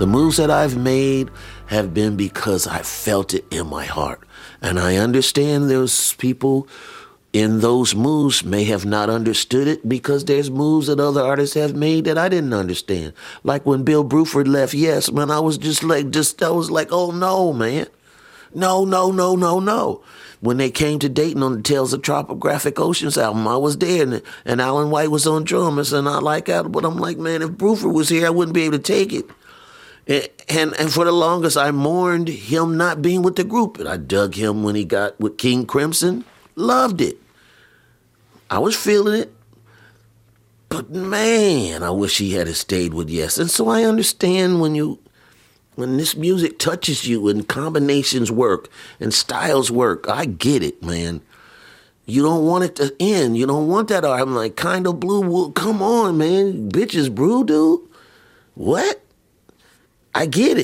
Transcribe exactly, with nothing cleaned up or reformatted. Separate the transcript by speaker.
Speaker 1: The moves that I've made have been because I felt it in my heart. And I understand there's people in those moves may have not understood it because there's moves that other artists have made that I didn't understand. Like when Bill Bruford left Yes, man, I was just like, just I was like, oh no, man. No, no, no, no, no. When they came to Dayton on the Tales of Tropographic Oceans album, I was there, and, and Alan White was on drums, and I like it, but I'm like, man, if Bruford was here, I wouldn't be able to take it. And, and and for the longest, I mourned him not being with the group, and I dug him when he got with King Crimson. Loved it. I was feeling it. But man, I wish he had stayed with Yes. And so I understand when you... When this music touches you and combinations work and styles work, I get it, man. You don't want it to end. You don't want that. I'm like, kind of blue. Come on, man. Bitches brew, dude. What? I get it.